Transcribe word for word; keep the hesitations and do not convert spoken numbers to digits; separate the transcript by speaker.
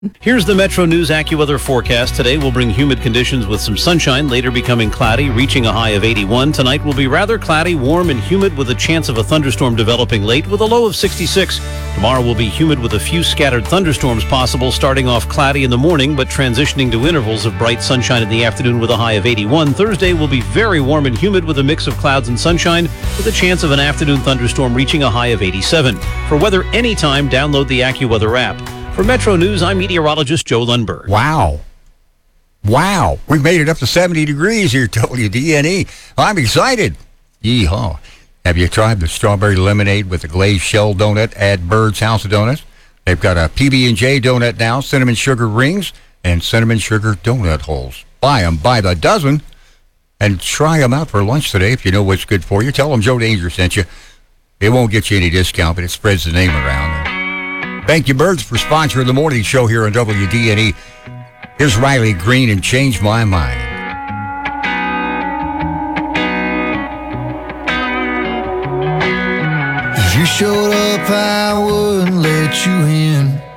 Speaker 1: Here's the Metro News AccuWeather forecast. Today will bring humid conditions with some sunshine, later becoming cloudy, reaching a high of eighty-one. Tonight will be rather cloudy, warm, and humid with a chance of a thunderstorm developing late with a low of sixty-six. Tomorrow will be humid with a few scattered thunderstorms possible, starting off cloudy in the morning but transitioning to intervals of bright sunshine in the afternoon with a high of eighty-one. Thursday will be very warm and humid with a mix of clouds and sunshine with a chance of an afternoon thunderstorm reaching a high of eighty-seven. For weather anytime, download the AccuWeather app. For Metro News, I'm meteorologist Joe Lundberg.
Speaker 2: Wow. Wow. We made it up to seventy degrees here, W D N E. I'm excited. Yeehaw. Have you tried the strawberry lemonade with the glazed shell donut at Bird's House of Donuts? They've got a P B and J donut now, cinnamon sugar rings, and cinnamon sugar donut holes. Buy them by the dozen and try them out for lunch today if you know what's good for you. Tell them Joe Danger sent you. It won't get you any discount, but it spreads the name around. Thank you, Birds, for sponsoring the morning show here on W D N E. Here's Riley Green and Change My Mind.
Speaker 3: If you showed up, I wouldn't let you in.